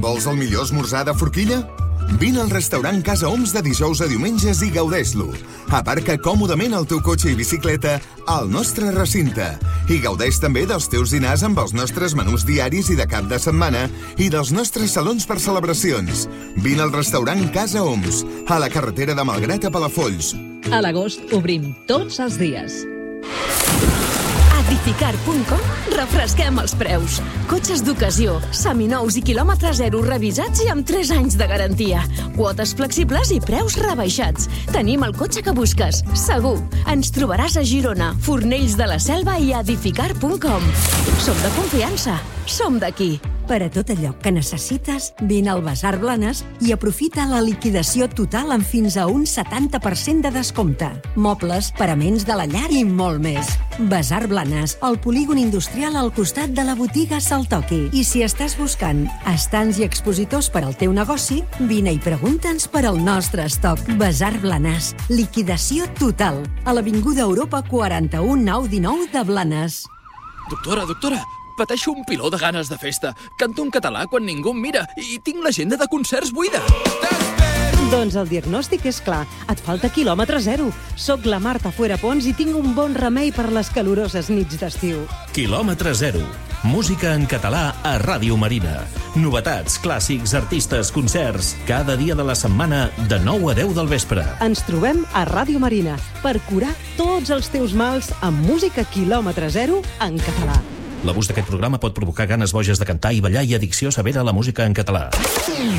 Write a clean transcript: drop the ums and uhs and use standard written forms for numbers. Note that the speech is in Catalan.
Vols el millor esmorzar de forquilla? Vine al restaurant Casa Oms de dijous a diumenges i gaudeix-lo. Aparca còmodament el teu cotxe i bicicleta al nostre recinte. I gaudeix també dels teus dinars amb els nostres menús diaris i de cap de setmana i dels nostres salons per celebracions. Vine al restaurant Casa Oms, a la carretera de Malgrat a Palafolls. A l'agost obrim tots els dies. A Edificar.com refresquem els preus. Cotxes d'ocasió, seminous i quilòmetre zero revisats i amb 3 anys de garantia. Quotes flexibles i preus rebaixats. Tenim el cotxe que busques, segur. Ens trobaràs a Girona, Fornells de la Selva i a Edificar.com. Som de confiança, som d'aquí. Per a tot allò que necessites, vine al Basar Blanes i aprofita la liquidació total amb fins a un 70% de descompte. Mobles, paraments de la llar i molt més. Basar Blanes, el polígon industrial al costat de la botiga Saltoki. I si estàs buscant estants i expositors per al teu negoci, vine i pregunta'ns per al nostre estoc. Basar Blanes, liquidació total. A l'Avinguda Europa 41 919 de Blanes. Doctora, pateixo un piló de ganes de festa. Canto en català quan ningú em mira i tinc l'agenda de concerts buida. Doncs el diagnòstic és clar. Et falta quilòmetre zero. Soc la Marta Fuerapons i tinc un bon remei per les caloroses nits d'estiu. Quilòmetre zero. Música en català a Ràdio Marina. Novetats, clàssics, artistes, concerts. Cada dia de la setmana de 9 a 10 del vespre. Ens trobem a Ràdio Marina per curar tots els teus mals amb música quilòmetre zero en català. L'abús d'aquest programa pot provocar ganes boges de cantar i ballar i addicció severa a la música en català.